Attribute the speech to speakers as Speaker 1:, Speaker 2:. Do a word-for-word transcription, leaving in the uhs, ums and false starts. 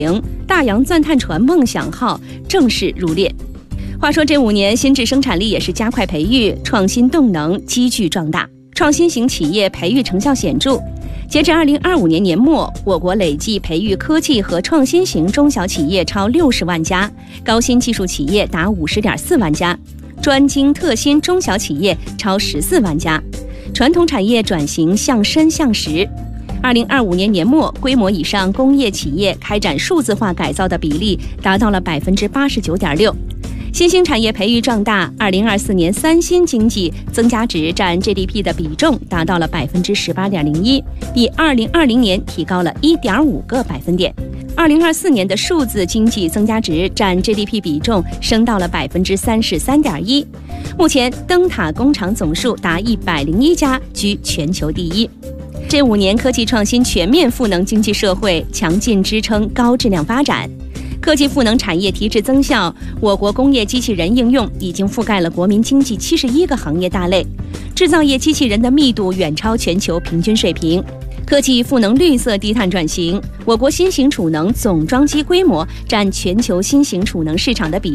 Speaker 1: 大洋钻探船梦想号正式入列。话说这五年，新质生产力也是加快培育，创新动能急剧壮大，创新型企业培育成效显著。截至二零二五年年末，我国累计培育科技和创新型中小企业超六十万家，高新技术企业达五十点四万家，专精特新中小企业超十四万家，传统产业转型向深向实。二零二五年年末，规模以上工业企业开展数字化改造的比例达到了百分之八十九点六。新兴产业培育壮大，二零二四年三新经济增加值占 G D P 的比重达到了百分之十八点零一，比二零二零年提高了一点五个百分点。二零二四年的数字经济增加值占 G D P 比重升到了百分之三十三点一。目前，灯塔工厂总数达一百零一家，居全球第一。这五年，科技创新全面赋能经济社会，强劲支撑高质量发展。科技赋能产业提质增效，我国工业机器人应用已经覆盖了国民经济七十一个行业大类，制造业机器人的密度远超全球平均水平。科技赋能绿色低碳转型，我国新型储能总装机规模占全球新型储能市场的比